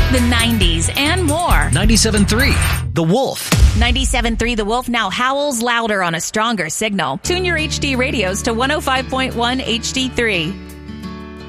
the 90s, and more. 97.3 The Wolf. 97.3 The Wolf now howls louder on a stronger signal. Tune your HD radios to 105.1 HD3.